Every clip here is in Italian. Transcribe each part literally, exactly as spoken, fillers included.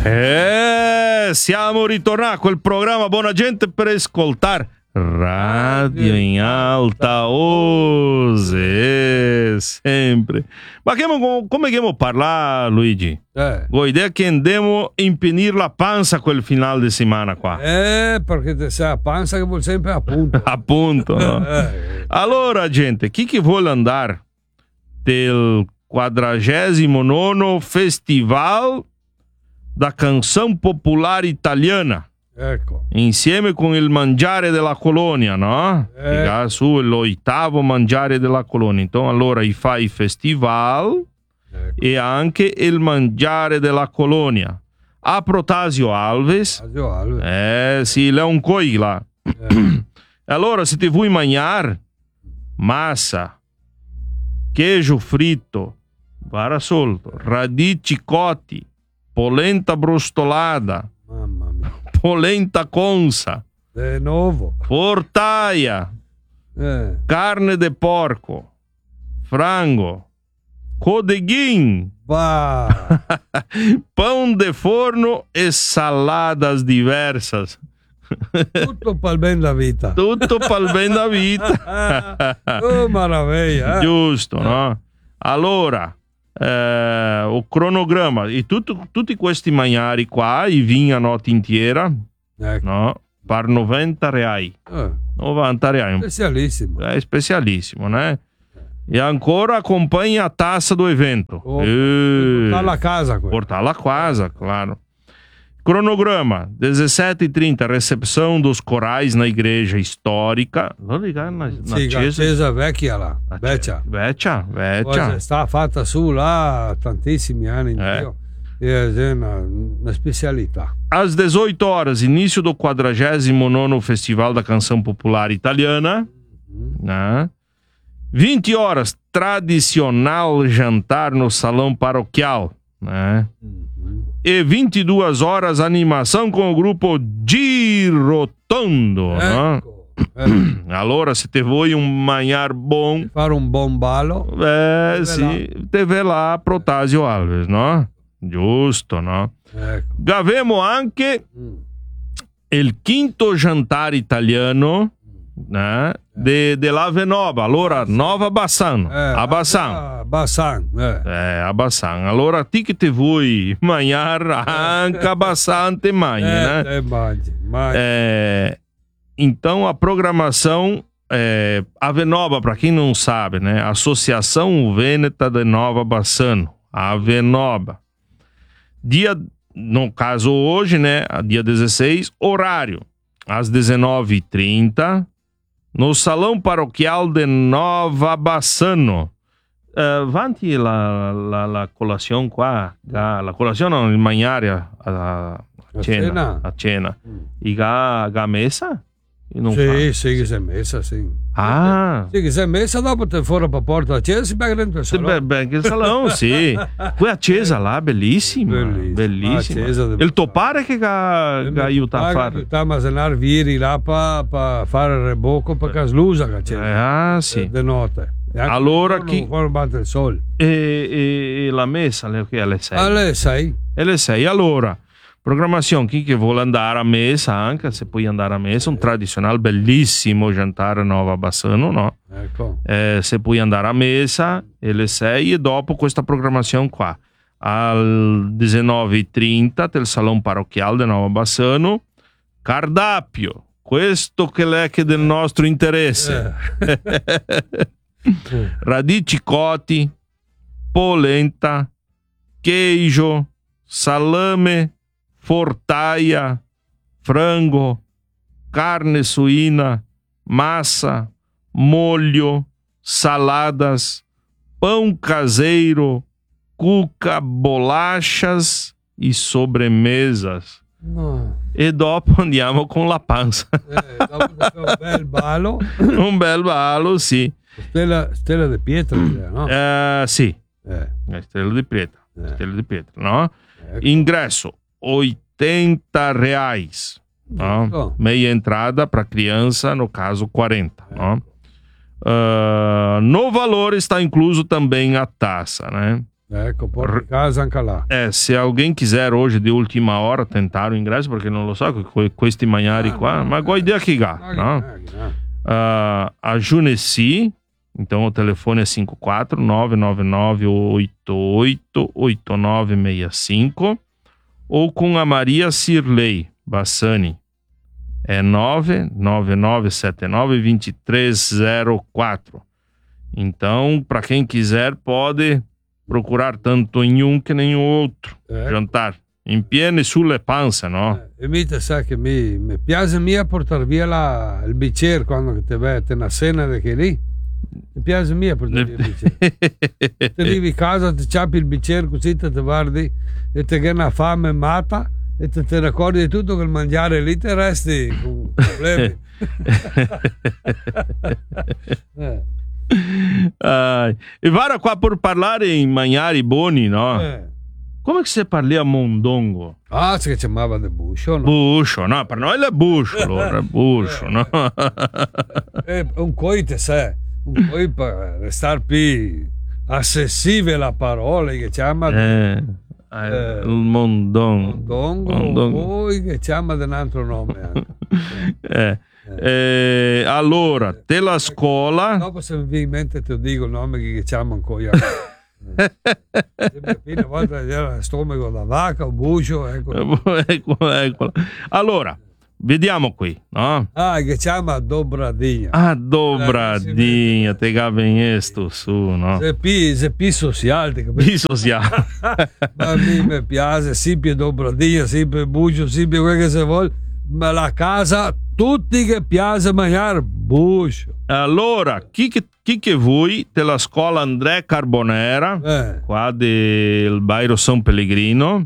Eh, siamo ritornati a quel programma Buona Gente per ascoltare Radio in Alta Ose, sempre. Ma che, come che parlare, Luigi? Eh. Vuoi idea che andiamo a impennire la panza quel finale di settimana qua? Eh, perché te sai, la panza che vuol sempre appunto. Appunto, no? Eh. Allora, gente, chi che vuole andare del quadragesimo nono Festival da Canção Popular Italiana? Ecco. Insieme con il Mangiare della Colonia, no? Eh. Che su l'ottavo Mangiare della Colonia. Então, allora, i fa il festival Ecco. e anche il Mangiare della Colonia. A Protásio Alves. Protásio Alves. Eh, sì, lei è un coi là. Eh. Allora, se ti vuoi mangiare massa, queijo frito, vara solto, radici cotti, polenta brustolada, Mamma mia. polenta consa, De novo. portaia, Eh. carne de porco, frango, codeguin, Bah. pão de forno e saladas diversas. Tutto per ben da vita. Tutto per bene da vita. Oh, maraviglia. Eh. Giusto, no? Allora, eh, o cronogramma, e tutto, tutti questi mangiari qua, i vini a notte intera, Ecco. no? Per novanta reais. Eh. novanta reais. Specialissimo. É especialissimo, né? E ancora acompanha a taça do evento. Oh, E... Portar la casa qua. Portar la casa, claro. Cronograma, dezessete e trinta, recepção dos corais na igreja histórica. Vou ligar na, na Sì, la chiesa. chiesa vecchia là. La Vecchia. Vecchia, Poi vecchia. è stata fatta su là tantissimi anni. Eh. Io. E è una, una specialità. Às dezoito horas, início do quadragésimo nono Festival da Canção Popular Italiana. Né? vinte horas, tradicional jantar no salão paroquial. Né? E vinte e duas horas, animação com o grupo Girotondo. Né? Ecco. Eh. Allora, se te vuoi un mangiar bom, Fare un buon ballo. eh, Te sì, te ve là Protásio Alves, no? Giusto, no? Ecco. Gavemo anche Mm. il quinto jantar italiano, né? De, della Venova, allora Nova Bassano, Eh, a Bassano. Ah, Bassan. Eh. Eh, a Bassano. Allora, ti che te vuoi mangiare anche a Bassano te mangi, né? Eh, eh, mangi, mangi. É, então a programação é, a Venova, para quem não sabe, né? Associação Vêneta de Nova Bassano, a Venova. Dia, no caso hoje, né? Dia dezesseis, horário às dezenove e trinta no Salão Paroquial de Nova Bassano. Uh, vanti la, la, la colazione qua, ga- la colazione non il mangiare a, a, a cena, cena? a cena. Mm. E ga, ga messa? E non Sì, sì, che si è messa, sì. fa. Ah, Sì, che si è messa, dopo te fuori per porta la chiesa, si becca dentro il sì, salone. beh, beh, che salão, sì. Poi accesa là, bellissima. Bellissima. Bellissima. Accesa de- Il topare che ga, ga aiuta a fare. Aiutiamo a zenare viri là per fare il rebocco perché slusa che c'è. Eh, ah, sì. De notte. E anche Allora il chi- giorno quando batte il sole. E, e, e la messa alle, che alle sei. Alle sei. E le sei. Allora, programmazione, chi che vuole andare a messa, anche se puoi andare a messa, un tradizionale bellissimo jantare a Nova Bassano, no? Ecco. Eh, se puoi andare a messa, e le sei, e dopo questa programmazione qua. Al dezenove e trinta, del Salão Paroquial di Nova Bassano, Cardapio, questo che è che del nostro interesse. Eh. Radici cotti, polenta, queijo, salame, fortaia, frango, carne suína, massa, molho, saladas, pão caseiro, cuca, bolachas e sobremesas. No. E dopo andiamo con la panza. Eh, dopo che fa un bel ballo. Un bel ballo, sì. Stella, stella di pietra, no? Eh, sì, Eh. Eh, Stella di Pietra, Eh. Stella di Pietra, no? Ecco. Ingresso oitenta reais, no? Ecco. Meia entrada para criança, no caso quarenta, no? Uh, no valor está incluso também a taça, né? Ecco, porta casa anche là. Eh, se alguém quiser hoje de última hora tentar o ingresso, perché non lo so, con questi magnari Ah, qua, no, ma guai idea che ha, no? Uh, a Junessi, então o telefone é cinco quatro nove nove nove oito oito oito nove seis cinco, ou com a Maria Cirlei Bassani, é nove nove nove sete nove dois três zero quatro. Então, para quem quiser, pode procurar tanto em um que nem o outro Eh. jantar. In piene sulle panze, no? Eh, e mi te sa che mi, mi piace mia portare via la, il bicchiere quando te vai a una cena che lì. Mi piace mia portare via il bicchiere. Te arrivi a casa, ti ciappi il bicchiere così, te ti guardi e ti viene una fame matta e te, te ricordi di tutto che il mangiare lì te resti con problemi. eh. Ah, e vara qua per parlare in magnari buoni, no? Eh. Come che si parli a mondongo? Ah, si chiamava de buscio, no? Buscio, no? Per noi è buscio, allora, buscio, no? Eh, un coite, sai, un poi per restare più accessibile la parola che chiama Eh, eh, il mondongo. mondongo, mondongo. poi che chiama di un altro nome anche. Eh. Eh, allora, te la scuola. Dopo se mi viene in mente ti dico il nome che chiama ancora. Una volta era stomaco da vacca o buscio, ecco. ecco, ecco. Allora, vediamo qui, no? Ah, che chiama Dobradinha. Ah, Dobradinha, te gaven sto su, no? Se più, se più sociale, Viso sia. ma a me mi piace, sempre Dobradinha, sempre buscio, sempre quello che si vuole, ma la casa tutti che piace mangiare buscio. Allora, chi che, chi che vuoi della scuola André Carbonera, Eh. qua del bairro San Pellegrino,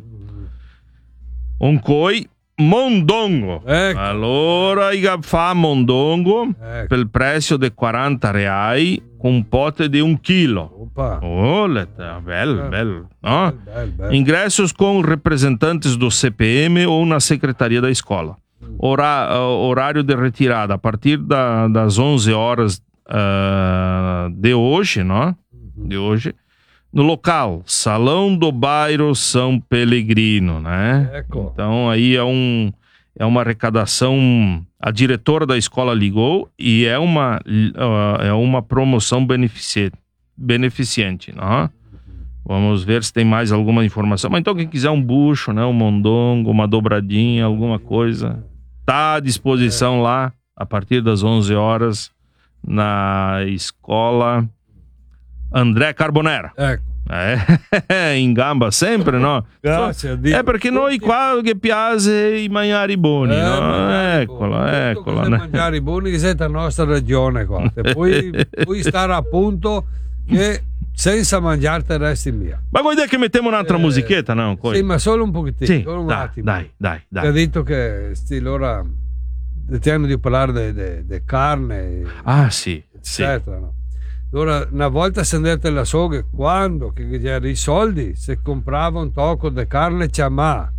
un coi mondongo. Ecco. Allora, i fa mondongo Ecco. per il prezzo di quaranta reali con un pote di un chilo. Opa. Oh, letta, bello, bello, no? Bello, bello. Ingressos com representantes do C P M ou na secretaria da escola. Hora, uh, horário de retirada a partir da, das onze horas uh, de hoje, não? De hoje. No local, Salão do Bairro São Pellegrino, né? Ecco. Então aí é um é uma arrecadação. A diretora da escola ligou e é uma uh, é uma promoção beneficente, beneficente, não? Vamos ver se tem mais alguma informação. Mas então quem quiser um bucho, né, um mondongo, uma dobradinha, alguma coisa, tá à disposição lá a partir das onze horas na escola André Carbonera. Ecco. É, in gamba sempre, no? Grazie a Dio. È perché noi qua che piace i magnari buoni, Eh, no? mangiare Eccola, buoni. eccola. Tutto così mangiare i buoni che siete la nostra regione qua. E poi, puoi stare a punto che senza mangiarti resti mia. Ma vuoi dire che mettiamo un'altra Eh, musichetta, no? Coi- Sì, ma solo un pochettino, Sì, solo un dai, attimo. dai, dai, Ti ha dai. detto che sti l'ora ti hanno di parlare di carne, Ah, sì, sì. eccetera. No? Allora, una volta si è andata la so che quando che c'erano i soldi, se comprava un tocco di carne chiamà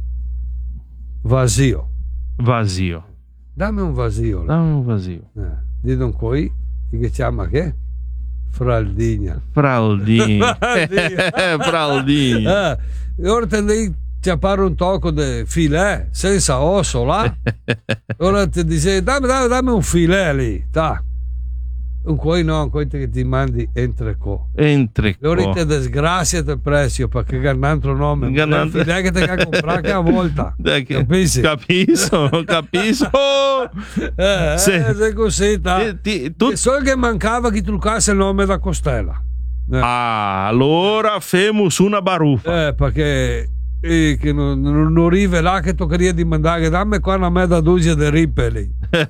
vasio. Vazio. Dammi un vasio. là. Dammi un vazio. Eh, di Don Coi, che chiama che? Fraldinha. Fraldini. Fraldini. Eh, e ora ti devi chiappare un tocco di filet senza osso là. Ora ti dice dammi, dammi, dammi un filet lì, ta. Un coi no, un coi che ti mandi entrecò. Entre. E ora ti disgrazia il prezzo perché è un altro nome. Un altro- Il filet che ti ha comprato a volta. Dai che- Capisci? Capisco, capisco. Eh, Sì. eh, se così, ta. Ti- ti- tu- E solo che mancava che truccasse il nome da Costella. Ah, allora femus una baruffa. Eh, perché eh, che non, non, non arriva là che toccheria di mandare, dammi qua una mezza duzia di rippeli.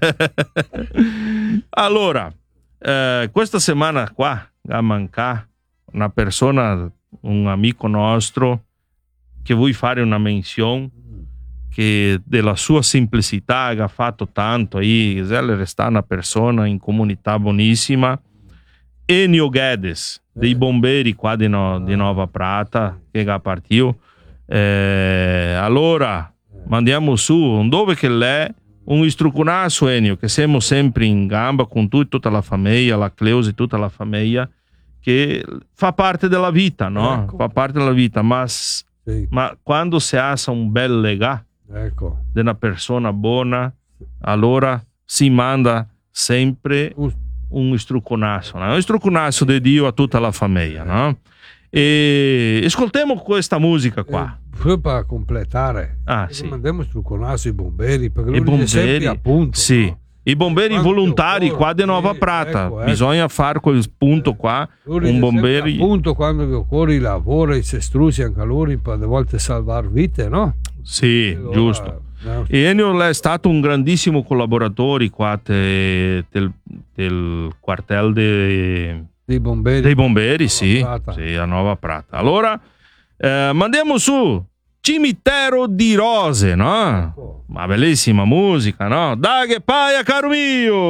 Allora, eh, questa settimana qua a mancare una persona, un amico nostro che vuoi fare una menzione che della sua semplicità ha fatto tanto aí, ele resta una persona in comunità buonissima. Enio Guedes, dei bomberi qua di, no, di Nova Prata, che ha partito. Eh, allora, mandiamo su, dove che lei, un istruccionato Enio, che siamo sempre in gamba con tu e tutta la famiglia, la Cleusa e tutta la famiglia, che fa parte della vita, no? Ecco. Fa parte della vita, ma, s- Sì, ma quando si ha un bel legame ecco. di una persona buona, allora si manda sempre Un- un istruconasso, no? Un istruconasso di Dio a tutta la famiglia, no? E ascoltiamo questa musica qua. Eh, poi per completare, Ah, eh, sì. mandiamo sul conasso i bomberi, perché I lui dice sempre bomberi, appunto. sì. No? I bomberi Quando volontari occorre, qua di Nova sì, Prata, ecco, ecco. bisogna fare quel punto qua, Lui dice un sempre bomberi, appunto quando vi occorre lavoro e si strusi anche loro per a volte salvare vite, no? sì, Allora, giusto. no, E Ennio è stato un grandissimo collaboratore qua te- del, del quartel de- dei bomberi. dei bomberi, sì, Prata. sì, a Nova Prata. Allora, eh, mandiamo su Cimitero di Rose, no? Ecco. Ma bellissima musica, no? Dai che paia, caro mio!